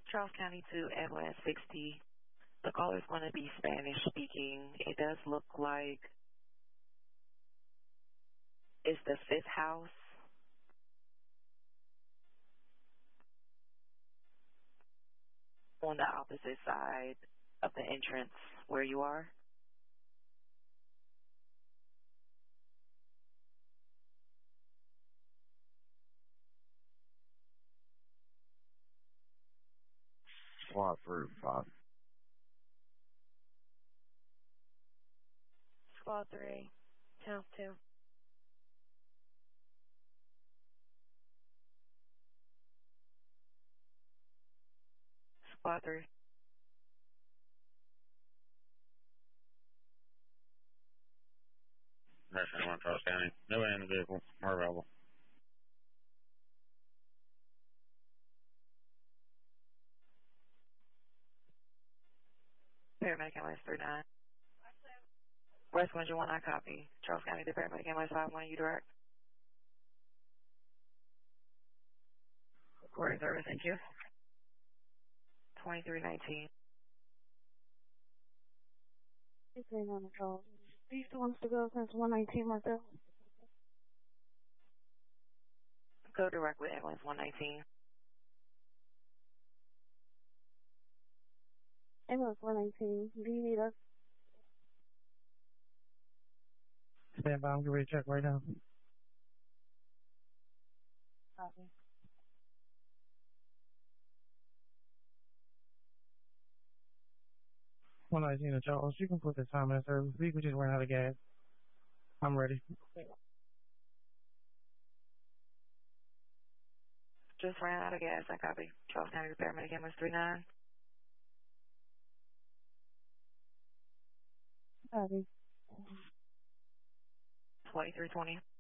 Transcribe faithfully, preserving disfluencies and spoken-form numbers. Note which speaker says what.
Speaker 1: Charles County to ambulance sixty. The caller is going to be Spanish speaking. It does look like it's the fifth house on the opposite side of the entrance where you are.
Speaker 2: Squad three, five.
Speaker 3: Squad three, house two.
Speaker 1: Squad three.
Speaker 2: National one, Charles County. No one in the vehicle. More available.
Speaker 1: Paramedic ambulance three nine. West one one, I copy. Charles County to paramedic ambulance five one, you direct. Recording service, thank you. twenty-three nineteen.
Speaker 3: twenty-three on the call. He still wants to go since one nineteen right there.
Speaker 1: Go direct with ambulance one nineteen.
Speaker 3: Ambulance one nineteen, do you need us?
Speaker 4: Stand by, I'm getting ready to check right now.
Speaker 3: Copy.
Speaker 4: one nineteen to Charles, you can put the time in service. We can just run out of gas. I'm ready.
Speaker 1: Just ran out of gas, I copy. Charles County to paramedic ambulance three nine.
Speaker 3: Copy.
Speaker 1: twenty-three twenty.